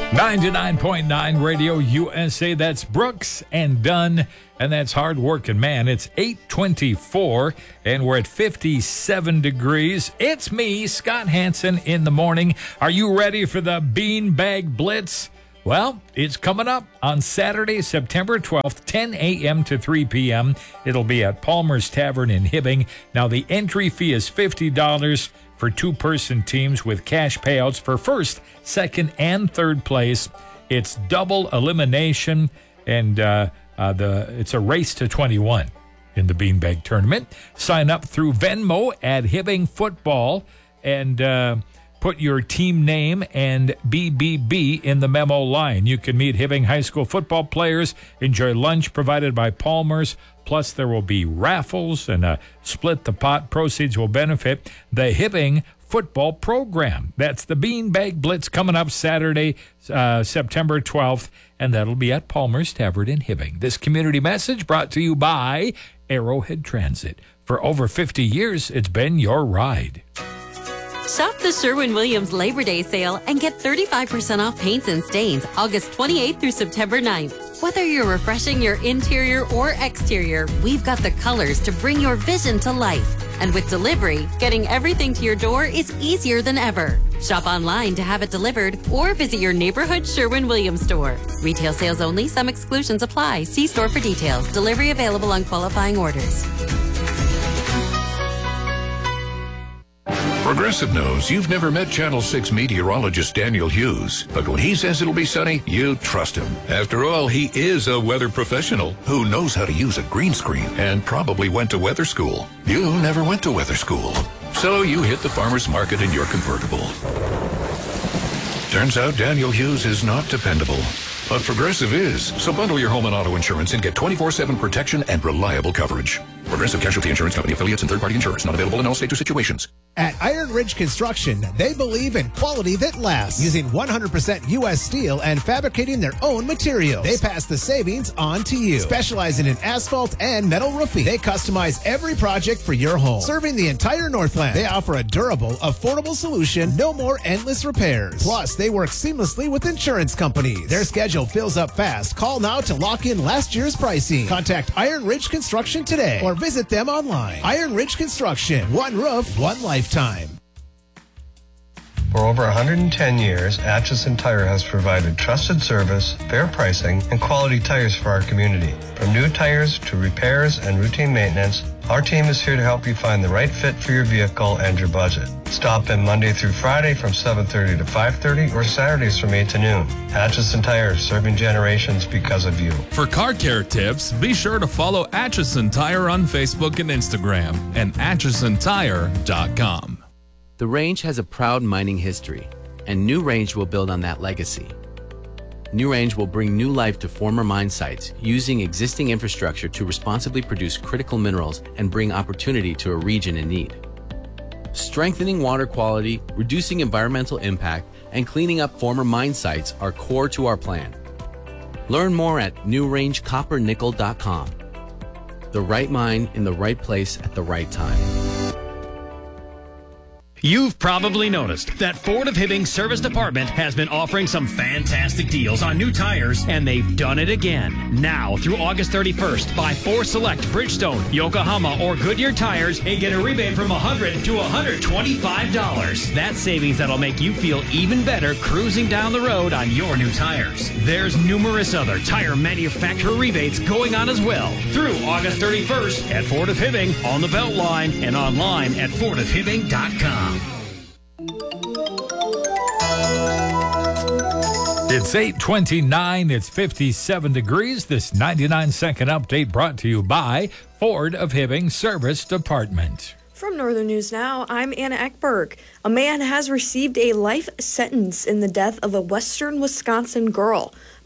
99.9 Radio USA. That's Brooks and Dunn, and that's hard working man. It's 8:24, and we're at 57 degrees. It's me, Scott Hansen, in the morning. Are you ready for the Beanbag Blitz? Well, it's coming up on Saturday, September 12th, 10 a.m. to 3 p.m. It'll be at Palmer's Tavern in Hibbing. Now, the entry fee is $50 for two-person teams with cash payouts for first, second, and third place. It's double elimination, and it's a race to 21 in the Beanbag Tournament. Sign up through Venmo at Hibbing Football and put your team name and BBB in the memo line. You can meet Hibbing High School football players, enjoy lunch provided by Palmer's, plus there will be raffles and a split the pot. Proceeds will benefit the Hibbing football program. That's the Beanbag Blitz coming up Saturday, September 12th, and that'll be at Palmer's Tavern in Hibbing. This community message brought to you by Arrowhead Transit. For over 50 years, it's been your ride. Shop the Sherwin-Williams Labor Day sale and get 35% off paints and stains August 28th through September 9th. Whether you're refreshing your interior or exterior, we've got the colors to bring your vision to life. And with delivery, getting everything to your door is easier than ever. Shop online to have it delivered or visit your neighborhood Sherwin-Williams store. Retail sales only. Some exclusions apply. See store for details. Delivery available on qualifying orders. Progressive knows you've never met Channel 6 meteorologist Daniel Hughes, but when he says it'll be sunny, you trust him. After all, he is a weather professional who knows how to use a green screen and probably went to weather school. You never went to weather school, so you hit the farmer's market in your convertible. Turns out Daniel Hughes is not dependable, but Progressive is. So bundle your home and auto insurance and get 24/7 protection and reliable coverage. Progressive Casualty Insurance Company affiliates and third-party insurance not available in all states or situations. At Iron Ridge Construction, they believe in quality that lasts, using 100% U.S. steel and fabricating their own materials. They pass the savings on to you. Specializing in asphalt and metal roofing, they customize every project for your home. Serving the entire Northland, they offer a durable, affordable solution, no more endless repairs. Plus, they work seamlessly with insurance companies. Their schedule fills up fast. Call now to lock in last year's pricing. Contact Iron Ridge Construction today or visit them online. Iron Ridge Construction, one roof, one lifetime. For over 110 years, Atchison Tire has provided trusted service, fair pricing, and quality tires for our community. From new tires to repairs and routine maintenance, our team is here to help you find the right fit for your vehicle and your budget. Stop in Monday through Friday from 7:30 to 5:30 or Saturdays from 8 to noon. Atchison Tire, serving generations because of you. For car care tips, be sure to follow Atchison Tire on Facebook and Instagram and AtchisonTire.com. The Range has a proud mining history, and New Range will build on that legacy. New Range will bring new life to former mine sites using existing infrastructure to responsibly produce critical minerals and bring opportunity to a region in need. Strengthening water quality, reducing environmental impact, and cleaning up former mine sites are core to our plan. Learn more at newrangecoppernickel.com. The right mine in the right place at the right time. You've probably noticed that Ford of Hibbing Service Department has been offering some fantastic deals on new tires, and they've done it again. Now through August 31st, buy 4 select Bridgestone, Yokohama, or Goodyear tires and get a rebate from $100 to $125. That's savings that'll make you feel even better cruising down the road on your new tires. There's numerous other tire manufacturer rebates going on as well through August 31st at Ford of Hibbing on the Beltline and online at fordofhibbing.com. It's 8:29. It's 57 degrees. This 99-second update brought to you by Ford of Hibbing Service Department. From Northern News Now, I'm Anna Eckberg. A man has received a life sentence in the death of a western Wisconsin girl.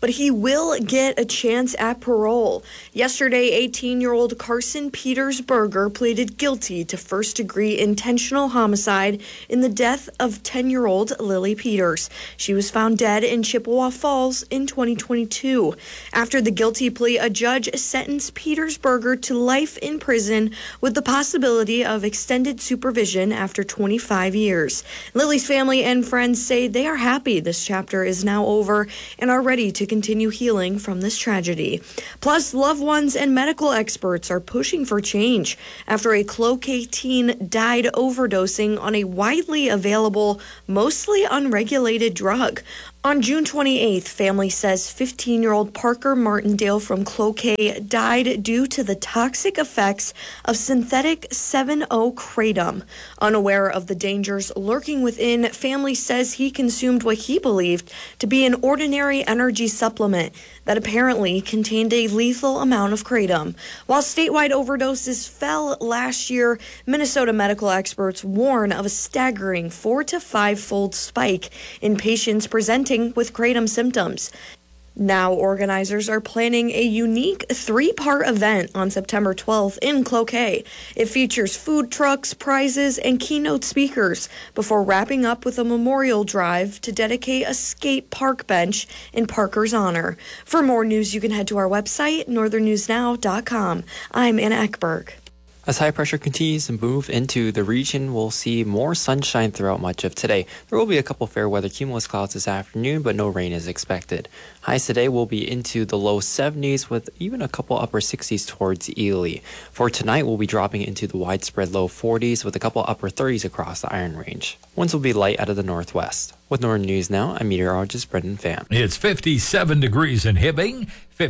but he will get a chance at parole. Yesterday, 18-year-old Carson Petersberger pleaded guilty to first-degree intentional homicide in the death of 10-year-old Lily Peters. She was found dead in Chippewa Falls in 2022. After the guilty plea, a judge sentenced Petersberger to life in prison with the possibility of extended supervision after 25 years. Lily's family and friends say they are happy this chapter is now over and are ready to continue healing from this tragedy. Plus, loved ones and medical experts are pushing for change after a Clocate teen died overdosing on a widely available, mostly unregulated drug. On June 28th, family says 15-year-old Parker Martindale from Clocate died due to the toxic effects of synthetic 7-O-kratom. Unaware of the dangers lurking within, family says he consumed what he believed to be an ordinary energy supplement that apparently contained a lethal amount of kratom. While statewide overdoses fell last year, Minnesota medical experts warn of a staggering 4 to 5-fold spike in patients presenting with kratom symptoms. Now, organizers are planning a unique 3-part event on September 12th in Clocate. It features food trucks, prizes, and keynote speakers before wrapping up with a memorial drive to dedicate a skate park bench in Parker's honor. For more news, you can head to our website, northernnewsnow.com. I'm Anna Ekberg. As high pressure continues to move into the region, we'll see more sunshine throughout much of today. There will be a couple fair weather cumulus clouds this afternoon, but no rain is expected. Highs today will be into the low 70s with even a couple upper 60s towards Ely. For tonight, we'll be dropping into the widespread low 40s with a couple upper 30s across the Iron Range. Winds will be light out of the northwest. With Northern News Now, I'm meteorologist Brendan Pham. It's 57 degrees in Hibbing,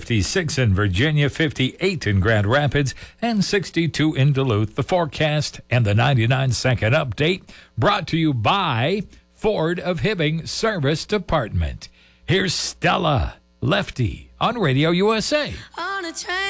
56 in Virginia, 58 in Grand Rapids, and 62 in Duluth. The forecast and the 99-second update brought to you by Ford of Hibbing Service Department. Here's Stella Lefty on Radio USA. On a train.